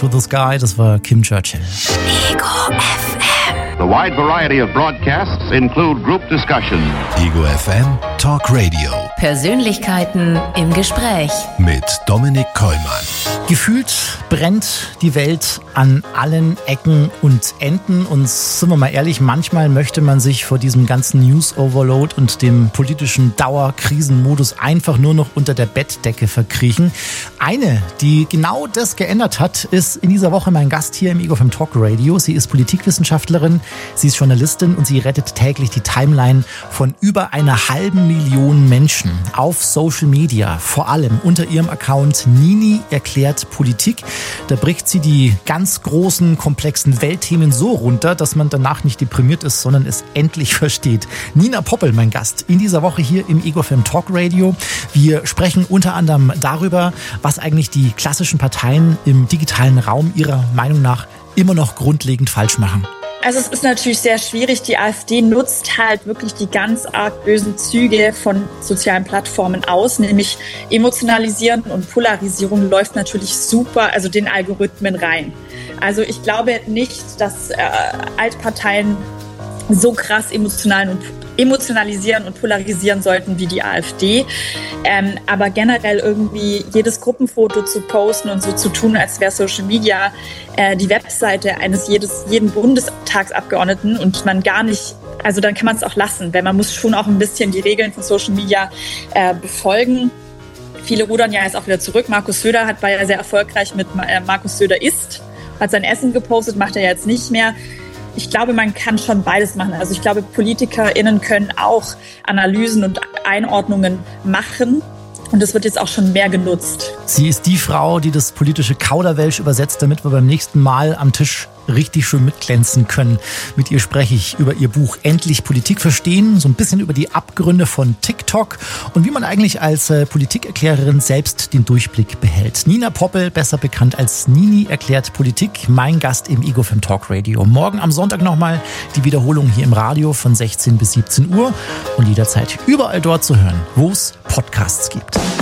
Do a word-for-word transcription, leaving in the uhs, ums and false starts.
to the Sky, das war Kim Churchill. Ego F M. The wide variety of broadcasts include group discussions. Ego F M Talk Radio. Persönlichkeiten im Gespräch. Mit Dominik Kollmann. Gefühlt brennt die Welt an allen Ecken und Enden. Und sind wir mal ehrlich, manchmal möchte man sich vor diesem ganzen News-Overload und dem politischen Dauerkrisenmodus einfach nur noch unter der Bettdecke verkriechen. Eine, die genau das geändert hat, ist in dieser Woche mein Gast hier im Ego F M Talk Radio. Sie ist Politikwissenschaftlerin, sie ist Journalistin und sie rettet täglich die Timeline von über einer halben Million Menschen auf Social Media, vor allem unter ihrem Account Nini erklärt Politik. Da bricht sie die ganz großen, komplexen Weltthemen so runter, dass man danach nicht deprimiert ist, sondern es endlich versteht. Nina Poppel, mein Gast, in dieser Woche hier im Ego F M Talk Radio. Wir sprechen unter anderem darüber, was eigentlich die klassischen Parteien im digitalen Raum ihrer Meinung nach immer noch grundlegend falsch machen. Also es ist natürlich sehr schwierig. Die AfD nutzt halt wirklich die ganz arg bösen Züge von sozialen Plattformen aus, nämlich Emotionalisieren und Polarisierung läuft natürlich super, also den Algorithmen rein. Also ich glaube nicht, dass äh, Altparteien so krass emotional und emotionalisieren und polarisieren sollten wie die AfD. Ähm, aber generell irgendwie jedes Gruppenfoto zu posten und so zu tun, als wäre Social Media äh, die Webseite eines jedes, jeden Bundestagsabgeordneten und man gar nicht, also dann kann man es auch lassen, weil man muss schon auch ein bisschen die Regeln von Social Media äh, befolgen. Viele rudern ja jetzt auch wieder zurück. Markus Söder hat, war ja sehr erfolgreich mit äh, Markus Söder isst, hat sein Essen gepostet, macht er jetzt nicht mehr. Ich glaube, man kann schon beides machen. Also ich glaube, PolitikerInnen können auch Analysen und Einordnungen machen. Und das wird jetzt auch schon mehr genutzt. Sie ist die Frau, die das politische Kauderwelsch übersetzt, damit wir beim nächsten Mal am Tisch richtig schön mitglänzen können. Mit ihr spreche ich über ihr Buch Endlich Politik verstehen, so ein bisschen über die Abgründe von TikTok und wie man eigentlich als äh, Politikerklärerin selbst den Durchblick behält. Nina Poppel, besser bekannt als Nini erklärt Politik, mein Gast im Ego F M Talk Radio. Morgen am Sonntag nochmal die Wiederholung hier im Radio von sechzehn bis siebzehn Uhr und jederzeit überall dort zu hören, wo es Podcasts gibt.